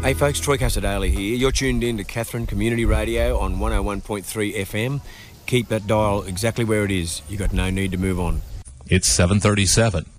Hey folks, Troy Casadale here. You're tuned in to Katherine Community Radio on 101.3 FM. Keep that dial exactly where it is. You've got no need to move on. It's 7:37.